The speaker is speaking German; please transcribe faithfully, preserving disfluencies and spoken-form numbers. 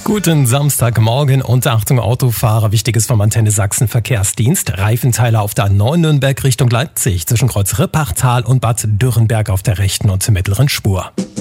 Guten Samstagmorgen und Achtung Autofahrer, Wichtiges vom Antenne Sachsen Verkehrsdienst. Reifenteile auf der A neun Nürnberg Richtung Leipzig zwischen Kreuz Rippachtal und Bad Dürrenberg auf der rechten und mittleren Spur.